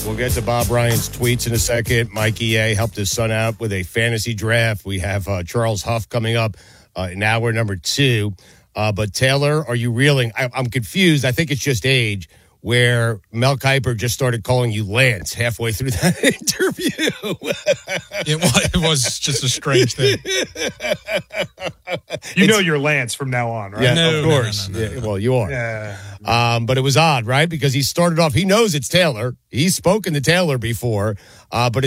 We'll get to Bob Ryan's tweets in a second. Mike EA helped his son out with a fantasy draft. We have Charles Huff coming up in hour number 2. But Taylor, are you reeling? I'm confused. I think it's just age, where Mel Kiper just started calling you Lance halfway through that interview. It was just a strange thing. You know you're Lance from now on, right? Yeah, No, of course. no. Yeah, well, you are. Yeah. But it was odd, right? Because he started off, he knows it's Taylor. He's spoken to Taylor before, but